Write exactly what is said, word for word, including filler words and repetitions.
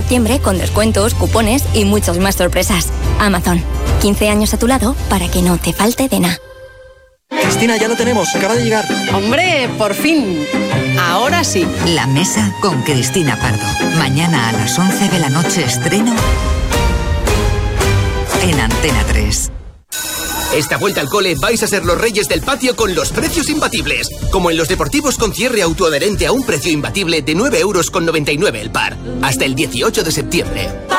septiembre con descuentos, cupones y muchas más sorpresas. Amazon, quince años a tu lado para que no te falte de nada. Cristina, ya lo tenemos, acaba de llegar. ¡Hombre, por fin! Ahora sí. La Mesa con Cristina Pardo. Mañana a las once de la noche estreno en Antena tres. Esta vuelta al cole vais a ser los reyes del patio con los precios imbatibles. Como en los deportivos con cierre autoadherente a un precio imbatible de nueve euros con noventa y nueve el par. Hasta el dieciocho de septiembre.